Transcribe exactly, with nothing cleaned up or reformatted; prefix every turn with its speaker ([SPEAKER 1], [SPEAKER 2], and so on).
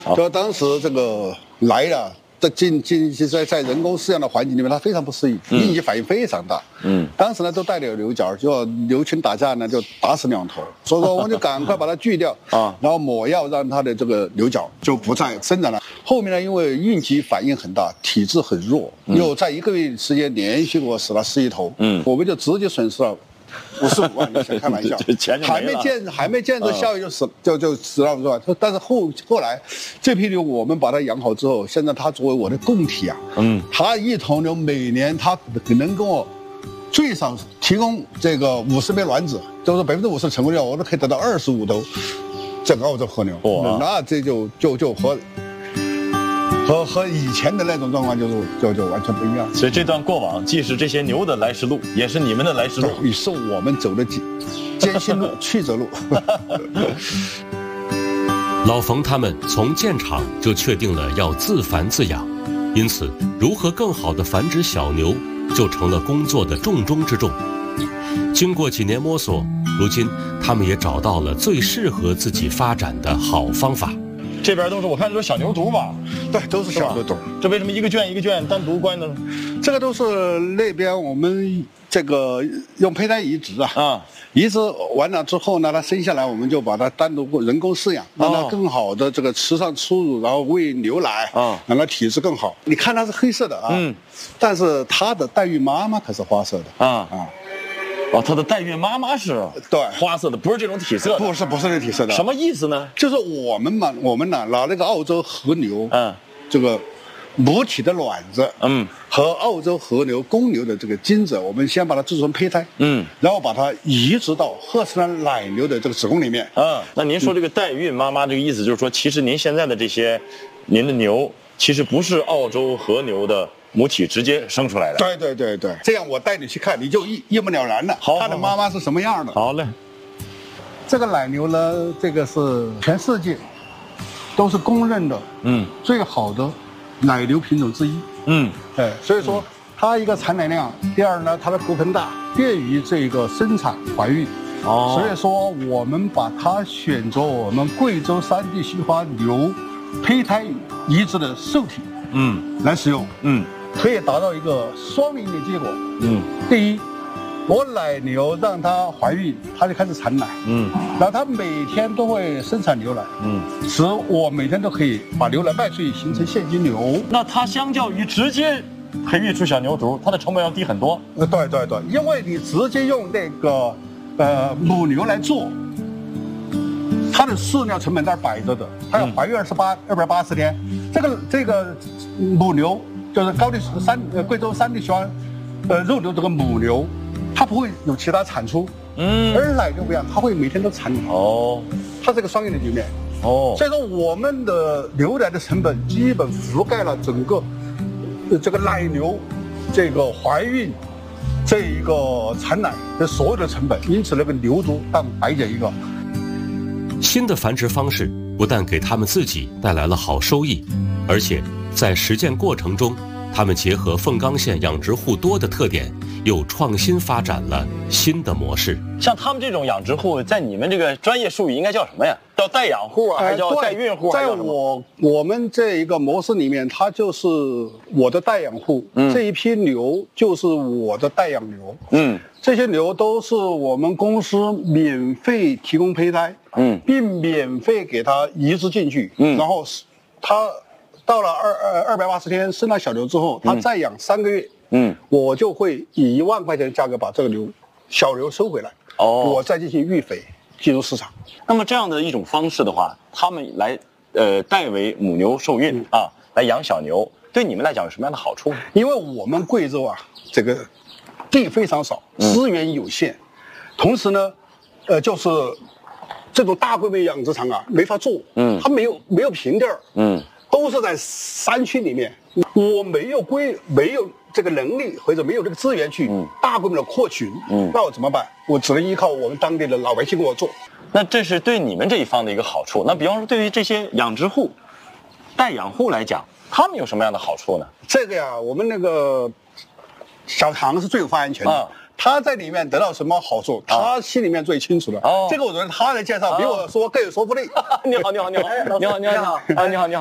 [SPEAKER 1] 就当时这个来了。在进进在在人工饲养的环境里面，它非常不适应，应激反应非常大。嗯，当时呢都带了有牛角，就要牛群打架呢就打死两头，所以说我们就赶快把它锯掉啊，然后抹药让它的这个牛角就不再生长了。后面呢，因为应激反应很大，体质很弱，嗯、又在一个月时间连续给我死了十一头，嗯，我们就直接损失了。五十五万，你想开玩笑？还没见还没见着效益就死、嗯、就就死了是吧？但是后后来这批牛我们把它养好之后，现在它作为我的供体啊，嗯，它一头牛每年它能给我最少提供这个五十枚卵子，就是百分之五十成功率，我都可以得到二十五头这个澳洲和牛。哇，那这就就就和。和和以前的那种状况就是就就完全不一样，
[SPEAKER 2] 所以这段过往既是这些牛的来时路，也是你们的来时路，
[SPEAKER 1] 也是我们走的艰辛路、曲折路。
[SPEAKER 3] 老冯他们从建厂就确定了要自繁自养，因此如何更好地繁殖小牛就成了工作的重中之重。经过几年摸索，如今他们也找到了最适合自己发展的好方法。
[SPEAKER 2] 这边都是我看都是小牛犊吧？
[SPEAKER 1] 对，都是小牛犊。
[SPEAKER 2] 这为什么一个圈一个圈单独关呢？
[SPEAKER 1] 这个都是那边我们这个用胚胎移植啊，啊，移植完了之后呢，它生下来我们就把它单独人工饲养，让它更好的这个吃上初乳，然后喂牛奶啊，让它体质更好。你看它是黑色的啊，嗯，但是它的代孕妈妈可是花色的啊啊。
[SPEAKER 2] 哦，它的代孕妈妈是
[SPEAKER 1] 对
[SPEAKER 2] 花色的，不是这种体色的，
[SPEAKER 1] 不是不是这体色的。
[SPEAKER 2] 什么意思呢？
[SPEAKER 1] 就是我们嘛，我们呢拿那个澳洲和牛，嗯，这个母体的卵子，嗯，和澳洲和牛公牛的这个精子，我们先把它制成胚胎，嗯，然后把它移植到赫斯兰奶牛的这个子宫里面。
[SPEAKER 2] 嗯，那您说这个代孕妈妈这个意思，就是说，其实您现在的这些，您的牛其实不是澳洲和牛的母体直接生出来的。
[SPEAKER 1] 对对对对，这样我带你去看，你就一一目了然了。
[SPEAKER 2] 好，
[SPEAKER 1] 它的妈妈是什么样的？
[SPEAKER 2] 好嘞。
[SPEAKER 1] 这个奶牛呢，这个是全世界都是公认的，嗯，最好的奶牛品种之一。嗯，哎，所以说它一个产奶量，第二呢，它的骨盆大，便于这个生产怀孕。哦，所以说我们把它选择我们贵州山地须花牛胚胎移植的受体，嗯，来使用，嗯，可以达到一个双赢的结果。嗯，第一，我奶牛让它怀孕，它就开始产奶，嗯，然后它每天都会生产牛奶，嗯，使我每天都可以把牛奶卖出去，形成现金流。
[SPEAKER 2] 那它相较于直接培育出小牛犊，它的成本要低很多。
[SPEAKER 1] 呃，对对对，因为你直接用那个呃母牛来做，它的饲料成本在那摆着的，它要怀孕二十八二百八十天，这个这个母牛就是高地山呃贵州山地须花呃肉牛这个母牛。它不会有其他产出，嗯，而奶牛不一样，它会每天都产奶。哦，它是个双赢的局面。哦，所以说我们的牛奶的成本基本覆盖了整个，呃，这个奶牛，这个怀孕，这一个产奶的所有的成本，因此那个牛犊当白捡一个。
[SPEAKER 3] 新的繁殖方式不但给他们自己带来了好收益，而且在实践过程中，他们结合凤冈县养殖户多的特点，又创新发展了新的模式。
[SPEAKER 2] 像他们这种养殖户，在你们这个专业术语应该叫什么呀？叫代养户啊，还叫代孕户？
[SPEAKER 1] 在我我们这一个模式里面，它就是我的代养户，嗯，这一批牛就是我的代养牛，嗯，这些牛都是我们公司免费提供胚胎，嗯，并免费给它移植进去，嗯，然后它到了二二二百八十天生了小牛之后，它再养三个月。嗯，我就会以一万块钱的价格把这个牛小牛收回来，哦，我再进行育肥进入市场。
[SPEAKER 2] 那么这样的一种方式的话，他们来呃代为母牛受孕、嗯、啊，来养小牛，对你们来讲有什么样的好处？
[SPEAKER 1] 因为我们贵州啊，这个地非常少，资源有限，嗯、同时呢，呃，就是这种大规模养殖场啊没法做，嗯，它没有没有平地儿，嗯，都是在山区里面，我没有规没有。这个能力或者没有这个资源去大规模的扩群，嗯，那我怎么办？我只能依靠我们当地的老百姓给我做。
[SPEAKER 2] 那这是对你们这一方的一个好处。那比方说，对于这些养殖户、代养户来讲，他们有什么样的好处呢？
[SPEAKER 1] 这个呀，我们那个小唐是最有发言权的。啊他在里面得到什么好处，他心里面最清楚的。
[SPEAKER 4] 哦，
[SPEAKER 1] 这个我觉得他的介绍比我说更有说服力。
[SPEAKER 4] 你好，你好，你好，你好，你好，啊，你好，你好。